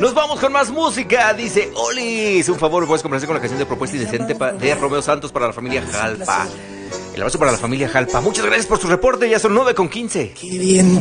Nos vamos con más música. Dice Olis, un favor, ¿me puedes complacer con la canción de Propuesta Indecente de Romeo Santos para la familia Jalpa? El abrazo para la familia Jalpa. Muchas gracias por su reporte. Ya son 9:15. Qué bien